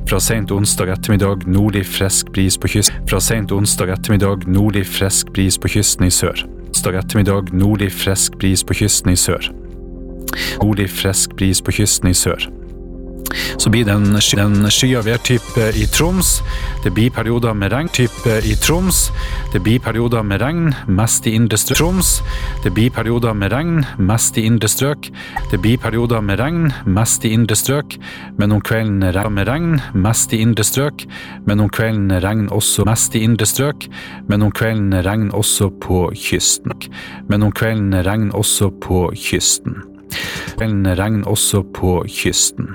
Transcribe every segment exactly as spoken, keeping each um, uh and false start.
Fra sent onsdag ettermiddag nordlig frisk bris på kysten. Fra sent onsdag ettermiddag nordlig frisk bris på kysten i sør. Onsdag ettermiddag nordlig frisk bris på kysten i sør. Nordlig frisk bris på kysten i sør. Så blir det en, sky, en skya værtype i Troms. Det blir perioder med regn. Type i Troms. Det blir perioder med regn, mest i indre strøk. Troms. Det blir perioder med regn, mest i indre strøk. Det blir perioder med regn, mest i indre strøk. Men om kvelden regn med regn, mest i indre strøk. Men om kvelden regn også mest i indre strøk. Men om kvelden regn også på kysten. Men om kvelden regn også på kysten. Kvelden regn også på kysten.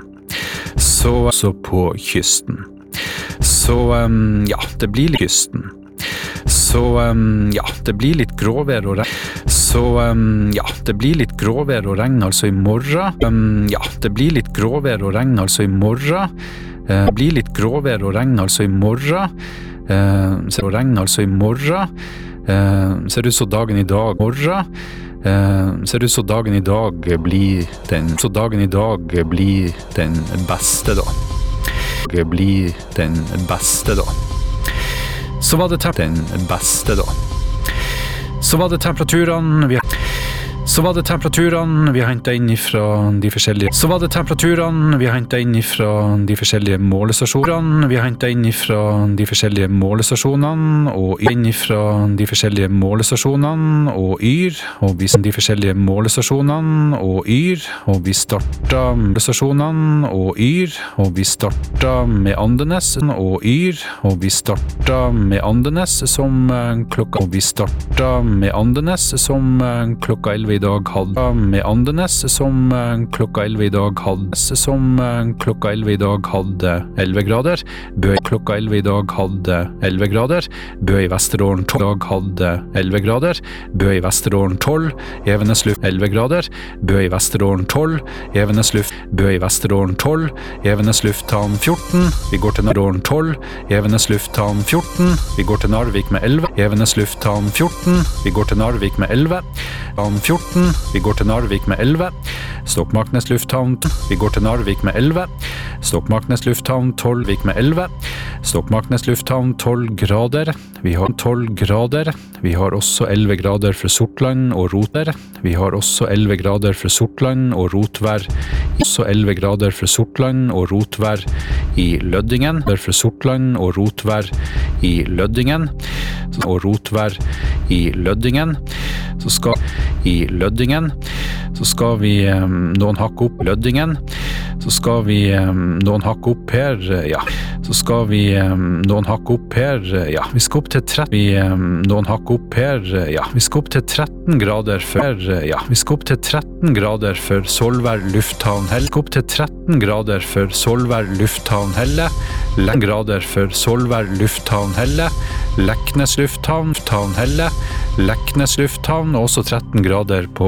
Så, så på kysten. Så, um, ja, det blir litt kysten. Så, um, ja, det blir litt gråvær og regn. Så, um, ja, det blir litt gråvær og regn altså i morgen. Um, ja, det blir litt gråvær og regn altså i morgen. Uh, det blir litt gråvær og regn altså i morgen. Uh, så regn altså i morgen. Uh, ser ut som dagen i dag. Morgen. Uh, ser ut som dagen i dag blir den så dagen i dag blir den beste da blir den beste da så var det den beste da så var det temperaturene vi så var det temperaturene vi har hentet inn fra de forskjellige så var det temperaturene vi har hentet inn fra de forskjellige målestasjonene vi har hentet inn fra de forskjellige målestasjonene og inn fra de forskjellige målestasjonene og yr og vi de forskjellige målestasjonene og yr og vi starta målestasjonene og yr og vi starta med Andenes og yr og vi starta med Andenes som klokka og vi starta med Andenes som klokka elleve i dag hadde med Andenes som klokka elleve i dag hadde som klokka elleve i dag hadde elleve grader. Bø klokka elleve i dag hadde elleve grader. Bø i Vesterålen tolv hadde elleve grader. Bø i Vesterålen tolv. Evenes luft elleve grader. Bø i Vesterålen tolv. Evenes luft. Bø i Vesterålen tolv. Evenes lufthavn fjorten. Vi går til Vesterålen tolv. Evenes lufthavn fjorten. Vi går til Narvik med elleve. Evenes lufthavn fjorten. Vi går til Narvik med elleve. fjorten. Vi går til Narvik med elleve. Stokmarknes lufthavn. Vi går til Narvik med elleve. Stokmarknes lufthavn tolv. Vik med elleve. Stokmarknes lufthavn tolv grader. Vi har tolv grader. Vi har også elleve grader for Sortland og Rotvær. Vi har også elleve grader for Sortland og Rotvær. Også elleve grader for Sortland og Rotvær i Løddingen. For Sortland og Rotvær i Løddingen. Og Rotvær i Løddingen. Så skal i Løddingen så skal vi um, noen hakke opp Løddingen så skal vi um, noen hakke opp her ja så skal vi um, noen hakke opp her ja vi skal opp til tretten vi um, noen hakke opp her ja vi skal opp til tretten grader for ja vi skal opp til tretten grader for Solvær lufthavn Helle opp til tretten grader for Solvær lufthavn Helle tretten grader for Solvær lufthavn Helle Leknes lufthavn lufthavn Helle Leknes lufthavn også tretten grader på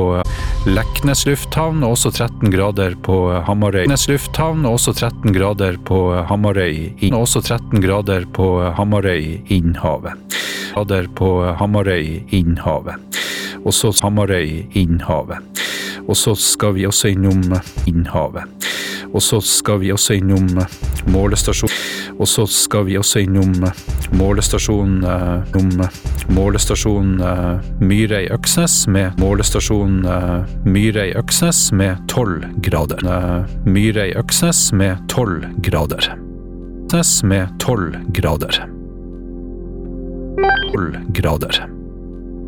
Leknes lufthavn også tretten grader på Hamarøy Leknes lufthavn også tretten grader på Hamarøy også tretten grader på Hamarøy Innhavet grader på Hamarøy Innhavet og så Hamarøy Innhavet og så skal vi også innom Innhavet og så skal vi også innom målestasjon og så skal vi også innom målestasjon uh, om målestasjon uh, Myrøy Øksnes med målestasjon uh, Myrøy Øksnes med tolv grader uh, Myrøy Øksnes med tolv grader Øksnes med tolv grader tolv grader